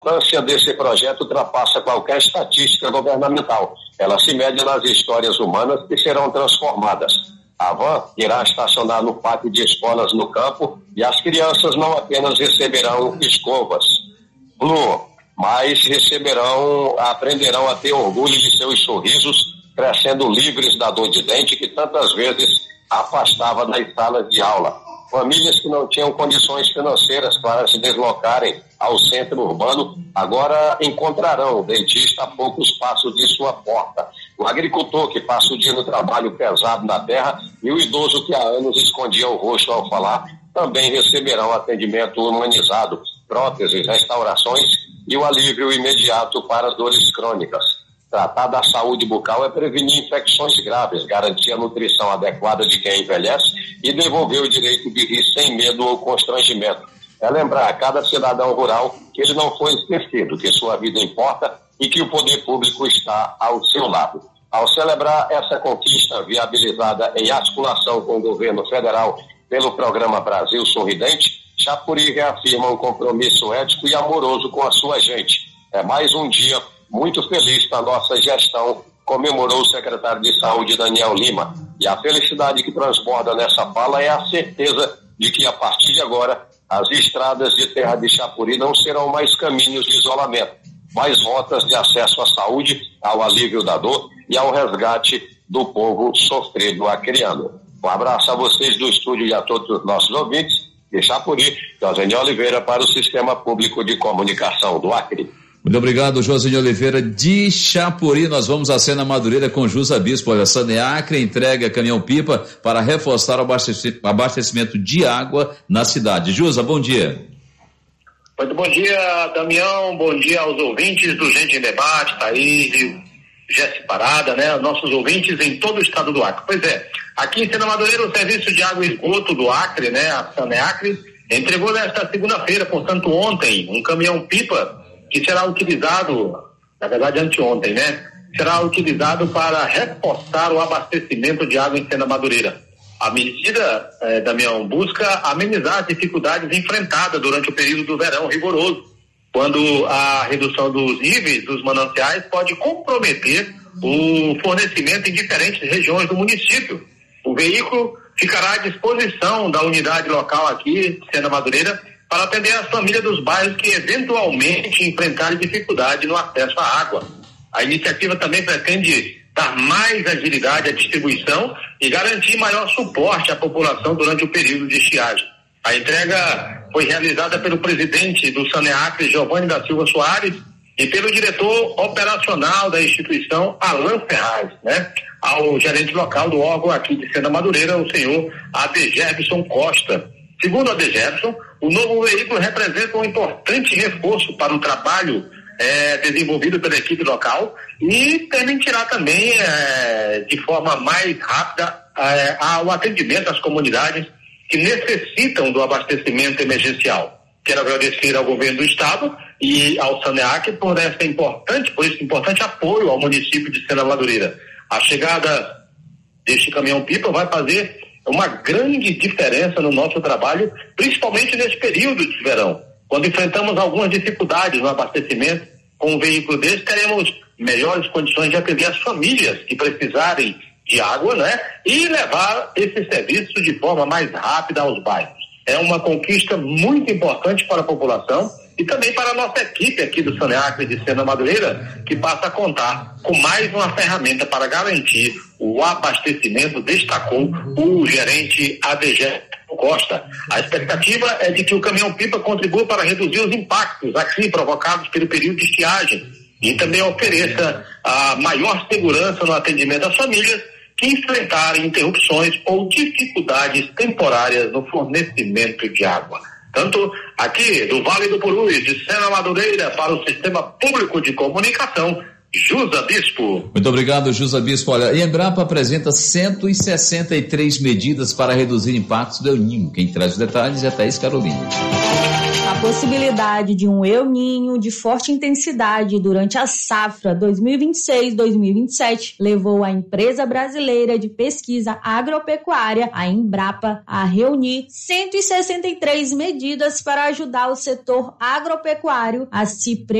A importância desse projeto ultrapassa qualquer estatística governamental. Ela se mede nas histórias humanas que serão transformadas. A van irá estacionar no pátio de escolas no campo e as crianças não apenas receberão escovas, mas aprenderão a ter orgulho de seus sorrisos, crescendo livres da dor de dente que tantas vezes afastava das salas de aula. Famílias que não tinham condições financeiras para se deslocarem ao centro urbano, agora encontrarão o dentista a poucos passos de sua porta. O agricultor que passa o dia no trabalho pesado na terra e o idoso que há anos escondia o rosto ao falar, também receberão atendimento humanizado, próteses, restaurações e o alívio imediato para dores crônicas. Tratar da saúde bucal é prevenir infecções graves, garantir a nutrição adequada de quem envelhece e devolver o direito de rir sem medo ou constrangimento. É lembrar a cada cidadão rural que ele não foi esquecido, que sua vida importa e que o poder público está ao seu lado. Ao celebrar essa conquista viabilizada em articulação com o governo federal pelo programa Brasil Sorridente, Chapuri reafirma um compromisso ético e amoroso com a sua gente. É mais um dia muito feliz para a nossa gestão, comemorou o secretário de Saúde, Daniel Lima. E a felicidade que transborda nessa fala é a certeza de que, a partir de agora, as estradas de terra de Chapuri não serão mais caminhos de isolamento, mas rotas de acesso à saúde, ao alívio da dor e ao resgate do povo sofrido acriano. Um abraço a vocês do estúdio e a todos os nossos ouvintes. De Chapuri, José Oliveira para o Sistema Público de Comunicação do Acre. Muito obrigado, José Oliveira de Chapuri. Nós vamos à Sena Madureira com Jusa Bispo. Olha, Saneacre entrega caminhão-pipa para reforçar o abastecimento de água na cidade. Jusa, bom dia. Muito bom dia, Damião. Bom dia aos ouvintes do Gente em Debate, Thaís, Jéssica Parada, né? Nossos ouvintes em todo o estado do Acre. Pois é, aqui em Sena Madureira, o Serviço de Água e Esgoto do Acre, né? A Saneacre, entregou nesta segunda-feira, portanto ontem, um caminhão-pipa que será utilizado, na verdade anteontem, né? Será utilizado para reforçar o abastecimento de água em Sena Madureira. A medida, Damião, busca amenizar as dificuldades enfrentadas durante o período do verão rigoroso, quando a redução dos níveis dos mananciais pode comprometer o fornecimento em diferentes regiões do município. O veículo ficará à disposição da unidade local aqui, Sena Madureira, para atender as famílias dos bairros que eventualmente enfrentarem dificuldade no acesso à água. A iniciativa também pretende dar mais agilidade à distribuição e garantir maior suporte à população durante o período de estiagem. A entrega foi realizada pelo presidente do Saneacre, Giovanni da Silva Soares, e pelo diretor operacional da instituição, Alan Ferraz, né? Ao gerente local do órgão aqui de Sena Madureira, o senhor Adegerson Costa. Segundo Adegerson, o novo veículo representa um importante reforço para o trabalho desenvolvido pela equipe local e permitirá também, de forma mais rápida, o atendimento às comunidades que necessitam do abastecimento emergencial. Quero agradecer ao governo do estado e ao Saneacre por esse importante apoio ao município de Sena Madureira. A chegada deste caminhão-pipa vai fazer uma grande diferença no nosso trabalho, principalmente nesse período de verão. Quando enfrentamos algumas dificuldades no abastecimento, com um veículo desse, teremos melhores condições de atender as famílias que precisarem de água, né? E levar esse serviço de forma mais rápida aos bairros. É uma conquista muito importante para a população e também para a nossa equipe aqui do Saneacre de Sena Madureira, que passa a contar com mais uma ferramenta para garantir o abastecimento, destacou o gerente Adegerson Costa. A expectativa é de que o caminhão-pipa contribua para reduzir os impactos aqui provocados pelo período de estiagem e também ofereça a maior segurança no atendimento às famílias que enfrentarem interrupções ou dificuldades temporárias no fornecimento de água. Tanto aqui do Vale do Purus, de Sena Madureira, para o Sistema Público de Comunicação, Jusa Bispo. Muito obrigado, Jusa Bispo. Olha, a Embrapa apresenta 163 medidas para reduzir impactos do El Niño. Quem traz os detalhes é a Thaís Carolina. A possibilidade de um El Niño de forte intensidade durante a safra 2026-2027 levou a empresa brasileira de pesquisa agropecuária, a Embrapa, a reunir 163 medidas para ajudar o setor agropecuário a se preparar